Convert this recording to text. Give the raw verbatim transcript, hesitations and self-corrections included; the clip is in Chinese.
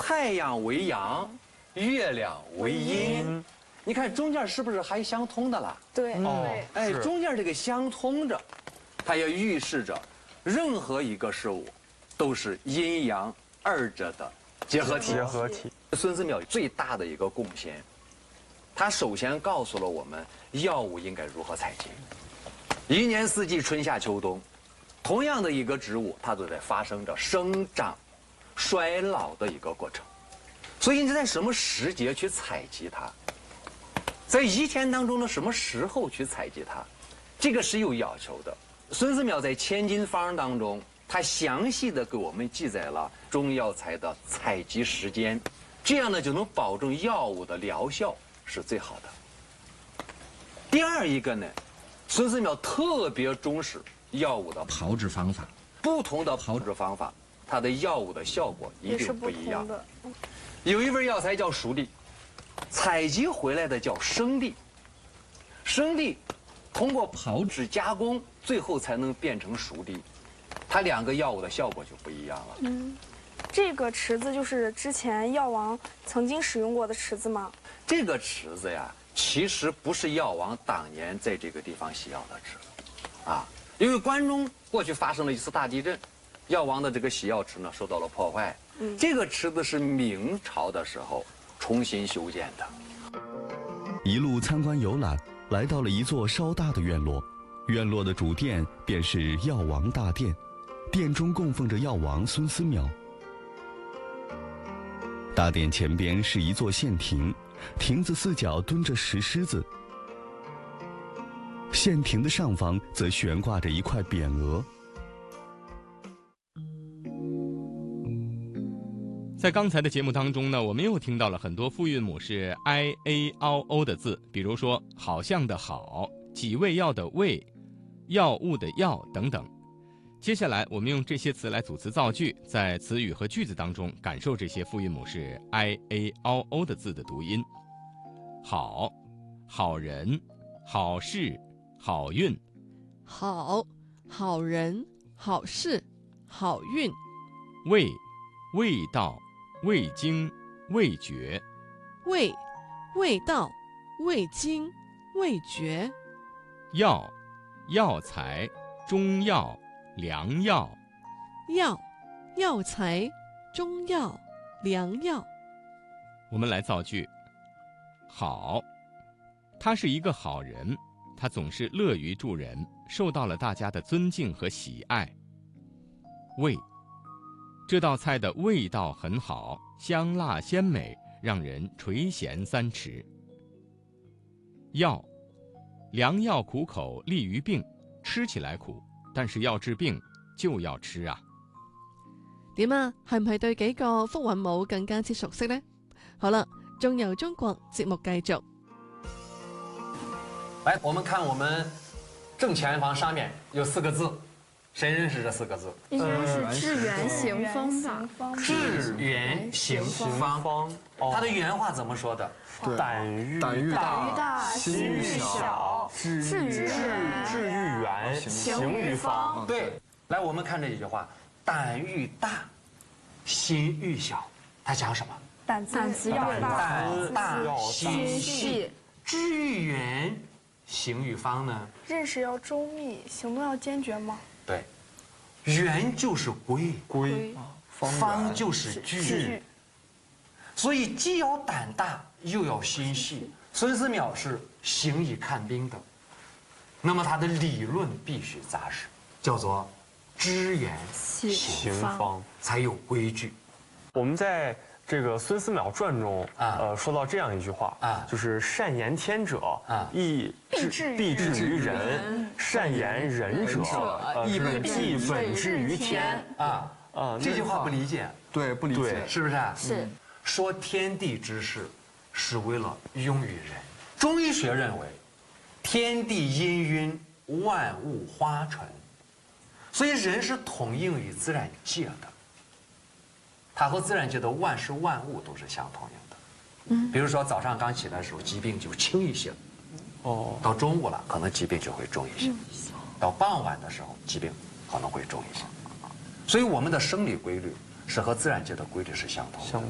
太阳为阳，月亮为阴。你看中间是不是还相通的了？ 对， 哦， 哎，中间这个相通着，它也预示着任何一个事物都是阴阳二者的结合体。 结合体。 孙思邈最大的一个贡献，他首先告诉了我们药物应该如何采集。一年四季，春夏秋冬，同样的一个植物，它都在发生着生长、衰老的一个过程。所以你在什么时节去采集它，在一天当中的什么时候去采集它，这个是有要求的。孙思邈在《千金方》当中，他详细的给我们记载了中药材的采集时间，这样呢就能保证药物的疗效是最好的。第二一个呢，孙思邈特别重视药物的炮制方法，不同的炮制方法，它的药物的效果一定不一样。有一味药材叫熟地，采集回来的叫生地，生地通过炮制加工，最后才能变成熟地，它两个药物的效果就不一样了。 嗯，这个池子就是之前药王曾经使用过的池子吗？ 这个池子呀，其实不是药王当年在这个地方洗药的池子，啊，因为关中过去发生了一次大地震，药王的这个洗药池呢受到了破坏。嗯，这个池子是明朝的时候重新修建的。 一路参观游览，来到了一座稍大的院落，院落的主殿便是药王大殿，殿中供奉着药王孙思邈。大殿前边是一座县亭，亭子四角蹲着石狮子，县亭的上方则悬挂着一块匾额。 在刚才的节目当中呢，我们又听到了很多复韵母是 i a o o 的字，比如说好像的好、几味药的味、药物的药等等。接下来我们用这些词来组词造句，在词语和句子当中感受这些复韵母是 i a o o 的字的读音。好，好人，好事，好运。 好，好人，好事，好运。 味，味道，味精，味觉。 味，味道，味精，味觉。 药，药材，中药，良药。 药，药材，中药，良药。 我们来造句。好，他是一个好人，他总是乐于助人，受到了大家的尊敬和喜爱。味，这道菜的味道很好，香辣鲜美，让人垂涎三尺。药，良药苦口，利于病，吃起來苦，但是要治病就要吃啊。 點啊？係唔係對幾個復韻母更加之熟悉呢？好了，仲由中國節目繼續。 来，我们看我们正前方上面有四个字，谁认识这四个字？ 应该是致远行方吧？ 致远行方，它的原话怎么说的？ 胆欲胆欲大， 心欲小， 治愈治愈远，行于方。 对，来，我们看这一句话：胆欲大，心欲小。它讲什么？ 胆子要大， 胆大心细。治愈远，行于方呢？ 认识要周密，行动要坚决吗？ 对，圆就是规， 规， 方就是矩。所以既要胆大，又要心细。孙思邈是行以看兵的，那么他的理论必须扎实，叫做知远行方， 才有规矩。 我们在这个《孙思邈传》中， 啊呃，说到这样一句话， 啊就是善言天者， 啊亦治必治于人；善言人者，呃， 亦本亦本治于天。 啊啊， 这句话不理解， 对，不理解对， 是不是？ 是。 说天地之事，是为了用于人。中医学认为，天地氤氲，万物花纯，所以人是统应于自然界的。它和自然界的万事万物都是相统应的。嗯，比如说早上刚起来的时候，疾病就轻一些， 哦， 到中午了，可能疾病就会重一些，到傍晚的时候，疾病可能会重一些。所以我们的生理规律是和自然界的规律是相同的。